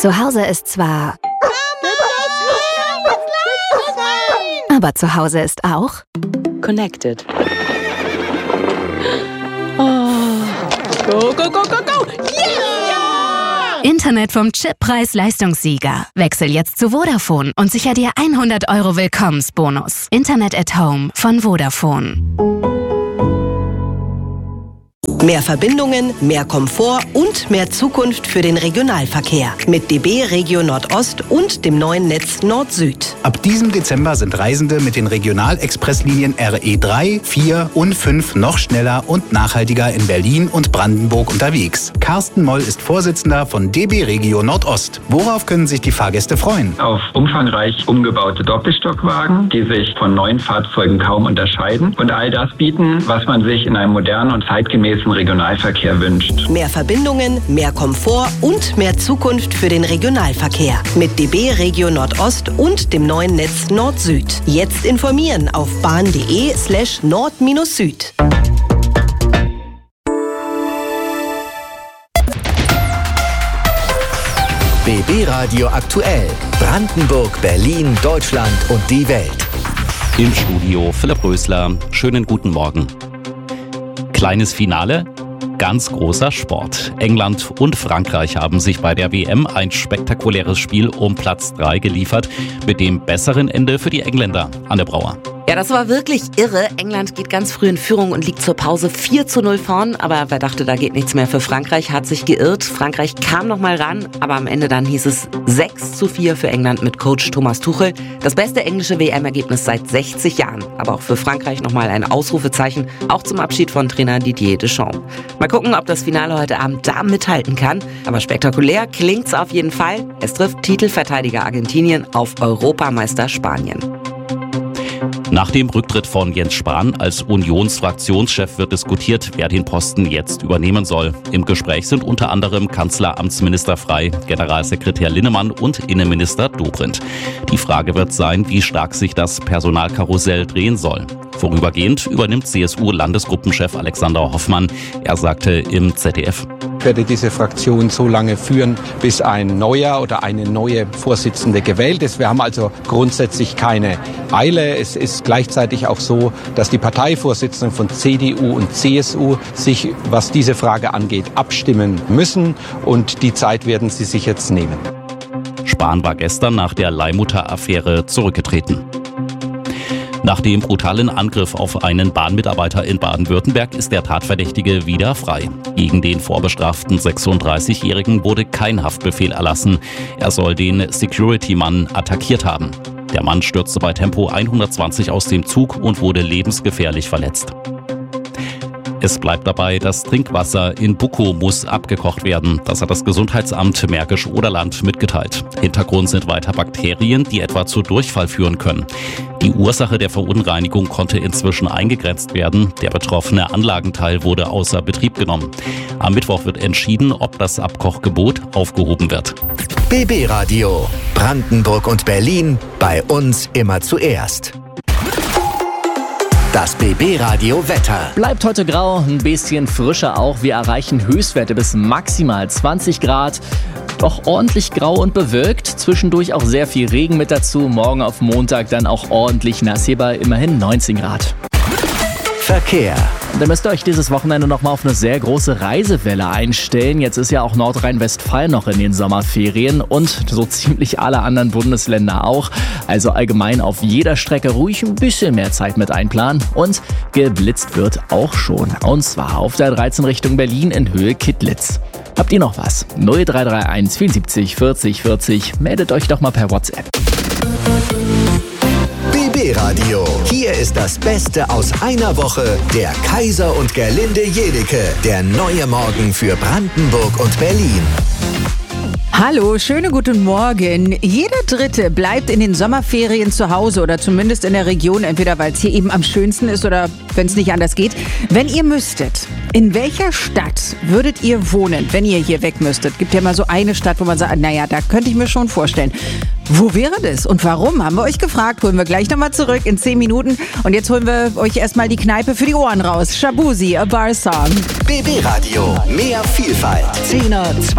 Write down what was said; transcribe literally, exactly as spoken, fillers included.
Zu Hause ist zwar... Aber zu Hause ist auch... Connected. Oh. Go, go, go, go, go! Yeah! Internet vom Chip Preis-Leistungssieger. Wechsel jetzt zu Vodafone und sicher dir hundert Euro Willkommensbonus. Internet at Home von Vodafone. Mehr Verbindungen, mehr Komfort und mehr Zukunft für den Regionalverkehr. Mit D B Regio Nordost und dem neuen Netz Nord-Süd. Ab diesem Dezember sind Reisende mit den Regionalexpresslinien R E drei, vier und fünf noch schneller und nachhaltiger in Berlin und Brandenburg unterwegs. Carsten Moll ist Vorsitzender von D B Regio Nordost. Worauf können sich die Fahrgäste freuen? Auf umfangreich umgebaute Doppelstockwagen, die sich von neuen Fahrzeugen kaum unterscheiden und all das bieten, was man sich in einem modernen und zeitgemäßen Regionalverkehr wünscht. Mehr Verbindungen, mehr Komfort und mehr Zukunft für den Regionalverkehr. Mit D B Regio Nordost und dem neuen Netz Nord-Süd. Jetzt informieren auf bahn.de slash nord-süd. B B Radio aktuell. Brandenburg, Berlin, Deutschland und die Welt. Im Studio Philipp Rösler. Schönen guten Morgen. Kleines Finale, ganz großer Sport. England und Frankreich haben sich bei der W M ein spektakuläres Spiel um Platz drei geliefert, mit dem besseren Ende für die Engländer. Anne Brauer. Ja, das war wirklich irre. England geht ganz früh in Führung und liegt zur Pause vier zu null vorn. Aber wer dachte, da geht nichts mehr für Frankreich, hat sich geirrt. Frankreich kam noch mal ran, aber am Ende dann hieß es sechs zu vier für England mit Coach Thomas Tuchel. Das beste englische W M-Ergebnis seit sechzig Jahren. Aber auch für Frankreich noch mal ein Ausrufezeichen, auch zum Abschied von Trainer Didier Deschamps. Mal gucken, ob das Finale heute Abend da mithalten kann. Aber spektakulär klingt's auf jeden Fall. Es trifft Titelverteidiger Argentinien auf Europameister Spanien. Nach dem Rücktritt von Jens Spahn als Unionsfraktionschef wird diskutiert, wer den Posten jetzt übernehmen soll. Im Gespräch sind unter anderem Kanzleramtsminister Frey, Generalsekretär Linnemann und Innenminister Dobrindt. Die Frage wird sein, wie stark sich das Personalkarussell drehen soll. Vorübergehend übernimmt C S U-Landesgruppenchef Alexander Hoffmann. Er sagte im Z D F: Ich werde diese Fraktion so lange führen, bis ein neuer oder eine neue Vorsitzende gewählt ist. Wir haben also grundsätzlich keine Eile. Es ist gleichzeitig auch so, dass die Parteivorsitzenden von C D U und C S U sich, was diese Frage angeht, abstimmen müssen. Und die Zeit werden sie sich jetzt nehmen. Spahn war gestern nach der Leihmutter-Affäre zurückgetreten. Nach dem brutalen Angriff auf einen Bahnmitarbeiter in Baden-Württemberg ist der Tatverdächtige wieder frei. Gegen den vorbestraften sechsunddreißigjährigen wurde kein Haftbefehl erlassen. Er soll den Security-Mann attackiert haben. Der Mann stürzte bei Tempo hundertzwanzig aus dem Zug und wurde lebensgefährlich verletzt. Es bleibt dabei, das Trinkwasser in Bukow muss abgekocht werden. Das hat das Gesundheitsamt Märkisch-Oderland mitgeteilt. Hintergrund sind weiter Bakterien, die etwa zu Durchfall führen können. Die Ursache der Verunreinigung konnte inzwischen eingegrenzt werden. Der betroffene Anlagenteil wurde außer Betrieb genommen. Am Mittwoch wird entschieden, ob das Abkochgebot aufgehoben wird. B B Radio. Brandenburg und Berlin. Bei uns immer zuerst. Das B B Radio Wetter. Bleibt heute grau, ein bisschen frischer auch. Wir erreichen Höchstwerte bis maximal zwanzig Grad. Doch ordentlich grau und bewölkt. Zwischendurch auch sehr viel Regen mit dazu. Morgen auf Montag dann auch ordentlich nass. Hier bei immerhin neunzehn Grad. Verkehr. Und ihr müsst euch dieses Wochenende noch mal auf eine sehr große Reisewelle einstellen. Jetzt ist ja auch Nordrhein-Westfalen noch in den Sommerferien und so ziemlich alle anderen Bundesländer auch. Also allgemein auf jeder Strecke ruhig ein bisschen mehr Zeit mit einplanen. Und geblitzt wird auch schon. Und zwar auf der dreizehn Richtung Berlin in Höhe Kittlitz. Habt ihr noch was? null drei drei eins vierundsiebzig vierzig vierzig. Meldet euch doch mal per WhatsApp. B B Radio. Hier ist das Beste aus einer Woche. Der Kaiser und Gerlinde Jedecke. Der neue Morgen für Brandenburg und Berlin. Hallo, schönen guten Morgen. Jeder Dritte bleibt in den Sommerferien zu Hause oder zumindest in der Region, entweder weil es hier eben am schönsten ist oder wenn es nicht anders geht. Wenn ihr müsstet, in welcher Stadt würdet ihr wohnen, wenn ihr hier weg müsstet? Gibt ja mal so eine Stadt, wo man sagt, naja, da könnte ich mir schon vorstellen. Wo wäre das und warum? Haben wir euch gefragt. Holen wir gleich nochmal zurück in zehn Minuten. Und jetzt holen wir euch erstmal die Kneipe für die Ohren raus. Shabuzi, a Bar Song. B B Radio. Mehr Vielfalt. Zehner,